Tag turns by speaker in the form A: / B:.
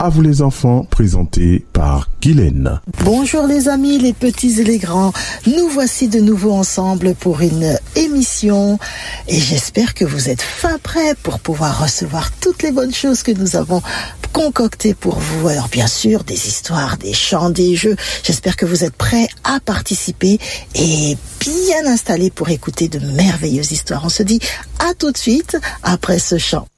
A: À vous les enfants, présenté par Guylaine.
B: Bonjour les amis, les petits et les grands. Nous voici de nouveau ensemble pour une émission et j'espère que vous êtes fin prêts pour pouvoir recevoir toutes les bonnes choses que nous avons concoctées pour vous. Alors bien sûr, des histoires, des chants, des jeux. J'espère que vous êtes prêts à participer et bien installés pour écouter de merveilleuses histoires. On se dit à tout de suite après ce chant.